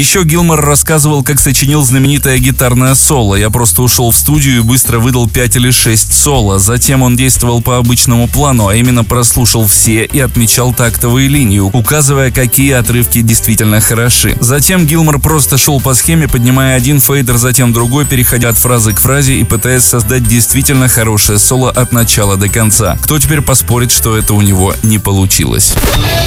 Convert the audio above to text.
Еще Гилмор рассказывал, как сочинил знаменитое гитарное соло. Я просто ушел в студию и быстро выдал 5 или 6 соло. Затем он действовал по обычному плану, а именно прослушал все и отмечал тактовые линии, указывая, какие отрывки действительно хороши. Затем Гилмор просто шел по схеме, поднимая один фейдер, затем другой, переходя от фразы к фразе и пытаясь создать действительно хорошее соло от начала до конца. Кто теперь поспорит, что это у него не получилось?